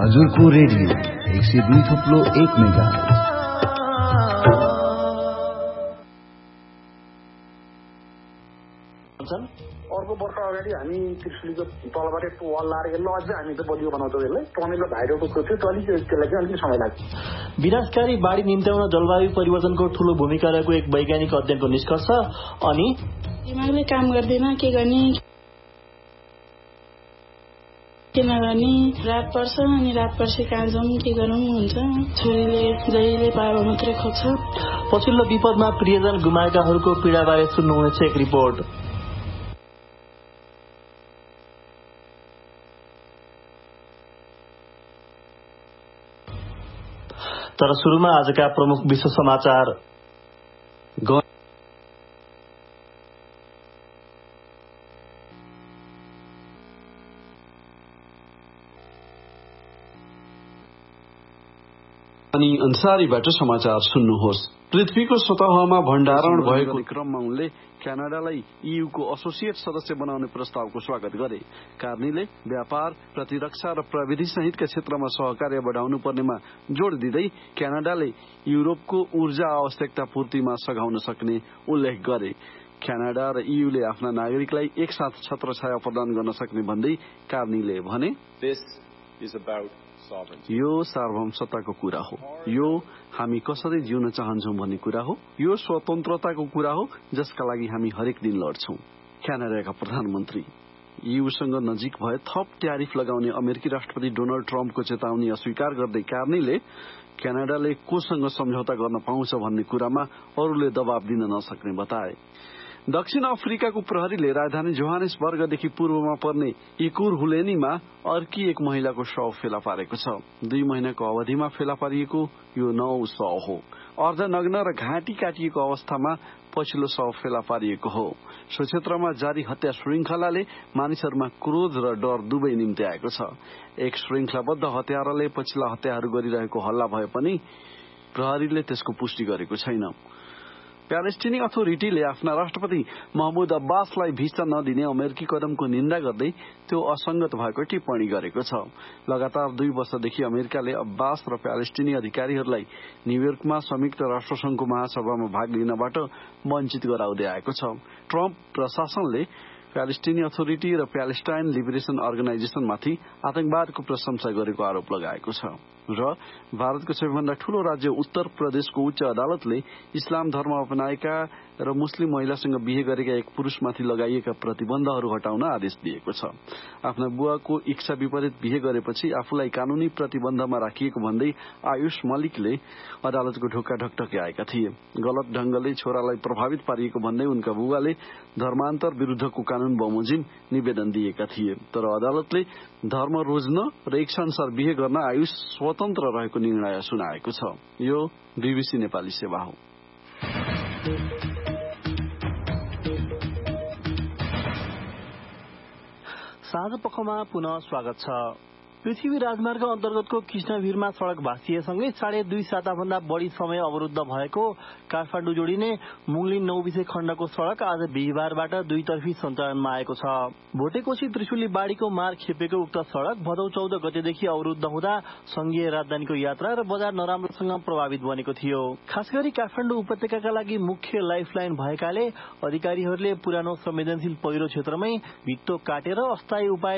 हजुरको radio 102.1 megahertz. अर्को वर्ष अगाडि हामी त्रिशुलीको तलबाटै वाल लाएर यसलाई अझै हामी त बलियो बनाउँछौँ। यसलाई टमेलो भाइरसको थियो त्यो त्यसलाई चाहिँ अलिकति समय लाग्छ। विनाशकारी बाढी निम्त्याउन जलवायु परिवर्तनको ठूलो भूमिका रहेको एक वैज्ञानिक अध्ययनको निष्कर्ष। अनि दिमागले काम गर्दैन, के गर्ने के नगर्ने, रात पर्छ अनि रात पर्छ कहाँ जाउँ के गरौँ हुन्छ। छोरीले जहिले पायो मात्रै खोज्छ। पछिल्लो विपदमा प्रियजन गुमाएकाहरूको पीडाबारे सुन्नुहुनेछ एक रिपोर्ट। तर सुरुमा आजका प्रमुख विश्व समाचार। अनि अन्सारीबाट समाचार सुन्नुहोस्। पृथ्वीको सतहमा भण्डारण भएको क्रममा उनले क्यानाडालाई ईयूको एसोसिएट सदस्य बनाउने प्रस्तावको स्वागत गरे। कार्नीले व्यापार, प्रतिरक्षा र प्रविधि सहितका क्षेत्रमा सहकार्य बढाउनु पर्नेमा जोड़ दिँदै क्यानाडाले युरोपको ऊर्जा आवश्यकता पूर्तिमा सघाउन सक्ने उल्लेख गरे। क्यानाडा र ईयूले आफ्ना नागरिकलाई एकसाथ छत्रछाया प्रदान गर्न सक्ने भन्दै कार्नीले भने, यो सार्वभौमसत्ताको कुरा हो। यो हामी कसरी जिउन चाहन्छौं भन्ने कुरा हो। यो स्वतन्त्रताको कुरा हो जसका लागि हामी हरेक दिन लड्छौं। क्यानाडाका प्रधानमन्त्री ईयूसँग नजिक भए थप ट्यारिफ लगाउने अमेरिकी राष्ट्रपति डोनाल्ड ट्रम्पको चेतावनी अस्वीकार गर्दै कार्नीले क्यानाडाले कोसँग सम्झौता गर्न पाउँछ भन्ने कुरामा अरूले दबाव दिन नसक्ने बताए। दक्षिण अफ्रिकाको प्रहरीले राजधानी जोहानेसबर्गदेखि पूर्वमा पर्ने इकुरहुलेनीमा अर्की एक महिलाको शव फेला पारेको छ। 2 महिनाको अवधिमा फेला पारिएको यो 9औं शव हो। अर्धनग्न र घाँटी काटिएको अवस्थामा पछिल्लो शव फेला पारिएको हो। सो क्षेत्रमा जारी हत्या श्रृंखलाले मानिसहरूमा क्रोध र डर दुवै निम्त्याएको छ। एक श्रृंखलाबद्ध हत्याराले पछिल्ला हत्याहरू गरिरहेको हल्ला भए पनि प्रहरीले त्यसको पुष्टि गरेको छैन। प्यालेस्टिनी अथोरिटीले आफ्ना राष्ट्रपति महमुद अब्बासलाई भिसा नदिने अमेरिकी कदमको निन्दा गर्दै त्यो असंगत भएको टिप्पणी गरेको छ। लगातार 2 वर्षदेखि अमेरिकाले अब्बास र प्यालेस्टिनी अधिकारीहरूलाई न्यूयोर्कमा संयुक्त राष्ट्रसंघको महासभामा भाग लिनबाट वञ्चित गराउँदै आएको छ। ट्रम्प प्रशासनले प्यालेस्टिनी अथोरिटी र प्यालेस्टाइन लिबरेशन अर्गनाइजेशनमाथि आतंकवादको प्रशंसा गरेको आरोप लगाएको छ। र भारतको सबैभन्दा ठूलो राज्य उत्तर प्रदेशको उच्च अदालतले इस्लाम धर्म अपनाएका र मुस्लिम महिलासँग बिहे गरेका एक पुरुषमाथि लगाइएका प्रतिबन्धहरू हटाउन आदेश दिएको छ। आफ्ना बुवाको इच्छा विपरीत बिहे गरेपछि आफूलाई कानूनी प्रतिबन्धमा राखिएको भन्दै आयुष मलिकले अदालतको ढोका ढकढक्याएका थिए। गलत ढंगले छोरालाई प्रभावित पारिएको भन्दै उनका बुवाले धर्मान्तर विरुद्धको कानून बमोजिम निवेदन दिएका थिए। तर अदालतले धर्म रोज्न र इच्छाअनुसार बिहे गर्न आयुष स्वतन्त्र रहेको निर्णय सुनाएको छ। यो बीबीसी नेपाली सेवा हो। साँझ पखमा पुनः स्वागत छ। पृथ्वी राजमार्ग अन्तर्गतको कृष्णवीरमा सड़क भाँसिएसँगै 2.5 साता बढ़ी समय अवरुद्ध भएको काठमाडौँ जोडिने मुङलिन 9 विषय खण्डको सड़क आज बिहिबारबाट दुईतर्फी सञ्चालनमा आएको छ। भोटेकोशी त्रिशुली बाढीको मार खेपेको उक्त सड़क भदौ 14 गतेदेखि अवरुद्ध हुँदा संघीय राजधानीको यात्रा र बजार नराम्रोसँग प्रभावित बनेको थियो। खासगरी काठमाडौँ उपत्यकाका लागि मुख्य लाइफलाइन भएकाले अधिकारीहरूले पुरानो संवेदनशील पहिरो क्षेत्रमै भित्तो काटेर अस्थायी उपाय